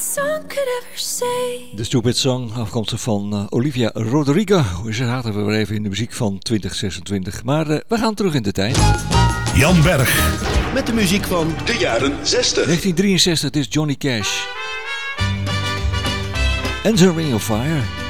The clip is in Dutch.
song could ever say. De Stupid Song, afkomstig van Olivia Rodrigo. Ze zaten we weer even in de muziek van 2026. Maar we gaan terug in de tijd. Jan Berg. Met de muziek van de jaren 60. 1963, dit is Johnny Cash. And the Ring of Fire.